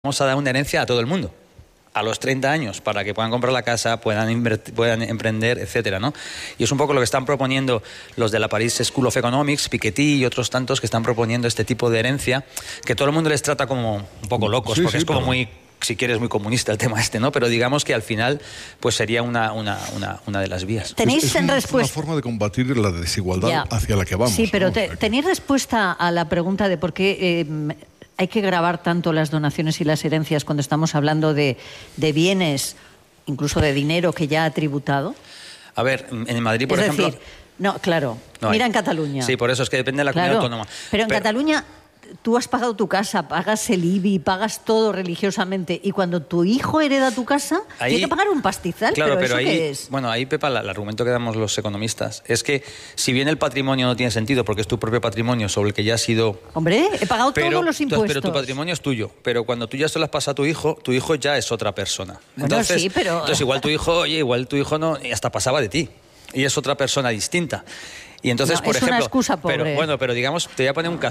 Vamos a dar una herencia a todo el mundo, a los 30 años, para que puedan comprar la casa, puedan emprender, etcétera, ¿no? Y es un poco lo que están proponiendo los de la Paris School of Economics, Piketty y otros tantos que están proponiendo este tipo de herencia, que todo el mundo les trata como un poco locos, porque es como muy, si quieres, muy comunista el tema este, ¿no? Pero digamos que al final pues sería una de las vías. ¿Tenéis es respuesta? una forma de combatir la desigualdad hacia la que vamos. Sí, pero ¿no? ¿tenéis respuesta a la pregunta de por qué hay que gravar tanto las donaciones y las herencias cuando estamos hablando de bienes, incluso de dinero que ya ha tributado? A ver, en Madrid, por ejemplo... Es decir, no, claro, mira en Cataluña. Sí, por eso es que depende de la comunidad autónoma. Pero en Cataluña tú has pagado tu casa, pagas el IBI, pagas todo religiosamente, y cuando tu hijo hereda tu casa, ahí, tiene que pagar un pastizal. Claro, pero ¿eso ahí, qué es? Bueno, ahí, Pepa, el argumento que damos los economistas es que si bien el patrimonio no tiene sentido porque es tu propio patrimonio sobre el que ya has sido... Hombre, he pagado todos los impuestos. Pero tu patrimonio es tuyo, pero cuando tú ya se lo has pasado a tu hijo ya es otra persona. Bueno, entonces, sí, pero... entonces igual tu hijo no, hasta pasaba de ti, y es otra persona distinta. Y entonces, no, por ejemplo, una excusa, pobre. Pero digamos, te voy a poner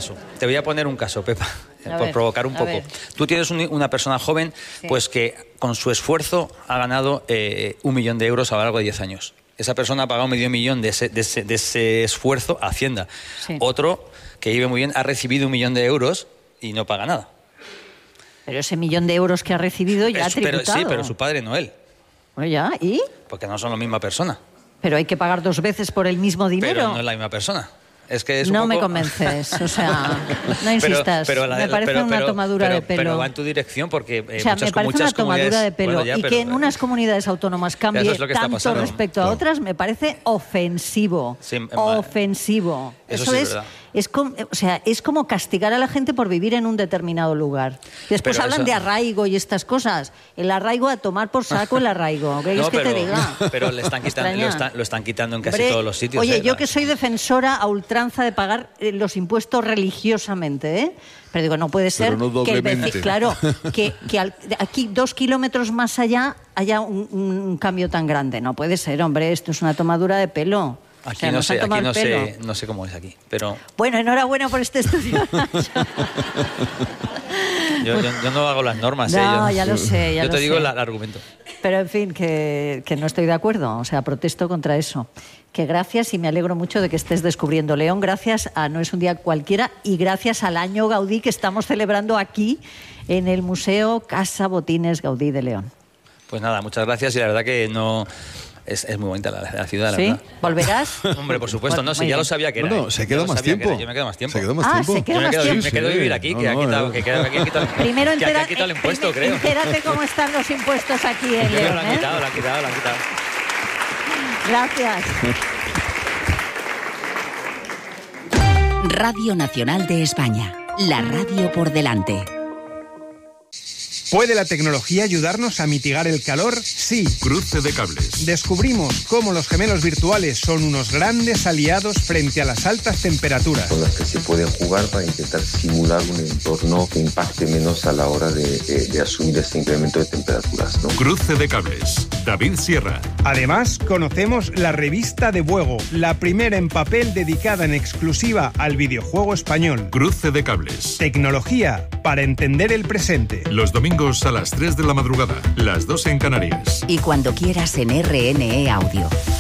un caso, Pepa, por provocar un poco. Tú tienes una persona joven, sí, pues que con su esfuerzo ha ganado 1 millón de euros a lo largo de 10 años. Esa persona ha pagado $500,000 de ese esfuerzo a Hacienda. Sí. Otro, que vive muy bien, ha recibido 1 millón de euros y no paga nada. Pero ese 1 millón de euros que ha recibido ya ha tributado. Sí, pero su padre no él. Bueno, ya, ¿y? Porque no son la misma persona. Pero hay que pagar 2 veces por el mismo dinero. Pero no es la misma persona. Es que es un no poco... me convences, o sea, no insistas. Me parece una tomadura de pelo. Pero va en tu dirección porque o sea, me parece una tomadura de pelo. Bueno, que en unas comunidades autónomas cambie tanto respecto a otras me parece ofensivo. Sí, ofensivo. Eso es como castigar a la gente por vivir en un determinado lugar. Después hablan de arraigo y estas cosas. El arraigo, a tomar por saco el arraigo. ¿Qué quieres que te diga? Pero lo están quitando en casi todos los sitios. Oye, yo que soy defensora a ultranza de pagar los impuestos religiosamente, pero digo, no puede ser que aquí 2 kilómetros más allá haya un cambio tan grande. No puede ser, hombre, esto es una tomadura de pelo. Aquí no sé cómo es aquí, pero... Bueno, enhorabuena por este estudio. yo no hago las normas. No, ya lo sé. Yo te digo el argumento. Pero, en fin, que no estoy de acuerdo. O sea, protesto contra eso. Que gracias, y me alegro mucho de que estés descubriendo León, gracias a No es un día cualquiera y gracias al año Gaudí que estamos celebrando aquí en el Museo Casa Botines Gaudí de León. Pues nada, muchas gracias, y la verdad que no... Es muy bonita la ciudad, la ¿Sí? verdad. ¿Volverás? Hombre, por supuesto. No, sí, ya lo sabía que era. No, se queda más tiempo. Yo me quedo más tiempo. Se quedó más tiempo. Se queda más tiempo. Me quedo a vivir aquí, que aquí ha quitado Primero el impuesto, creo. Entérate cómo están los impuestos aquí en León. Lo han quitado. Gracias. Radio Nacional de España. La radio por delante. ¿Puede la tecnología ayudarnos a mitigar el calor? Sí. Cruce de cables. Descubrimos cómo los gemelos virtuales son unos grandes aliados frente a las altas temperaturas. Con las que se puede jugar para intentar simular un entorno que impacte menos a la hora de asumir este incremento de temperaturas, ¿no? Cruce de cables. David Sierra. Además, conocemos la revista de Buego, la primera en papel dedicada en exclusiva al videojuego español. Cruce de cables. Tecnología para entender el presente. Los domingos a las 3 de la madrugada, las 2 en Canarias. Y cuando quieras en RNE Audio.